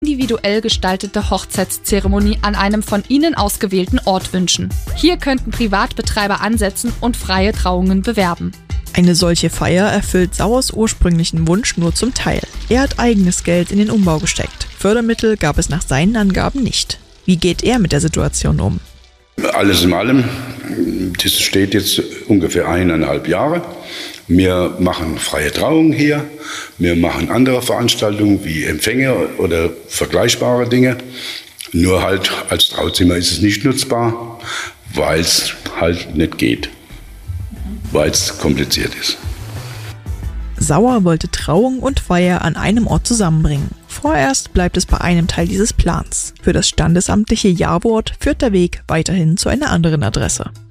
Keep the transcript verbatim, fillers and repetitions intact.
individuell gestaltete Hochzeitszeremonie an einem von ihnen ausgewählten Ort wünschen. Hier könnten Privatbetreiber ansetzen und freie Trauungen bewerben. Eine solche Feier erfüllt Sauers ursprünglichen Wunsch nur zum Teil. Er hat eigenes Geld in den Umbau gesteckt. Fördermittel gab es nach seinen Angaben nicht. Wie geht er mit der Situation um? Alles in allem, das steht jetzt ungefähr eineinhalb Jahre. Wir machen freie Trauungen hier, wir machen andere Veranstaltungen wie Empfänge oder vergleichbare Dinge. Nur halt als Trauzimmer ist es nicht nutzbar, weil es halt nicht geht, weil es kompliziert ist. Sauer wollte Trauung und Feier an einem Ort zusammenbringen. Vorerst bleibt es bei einem Teil dieses Plans. Für das standesamtliche Ja-Wort führt der Weg weiterhin zu einer anderen Adresse.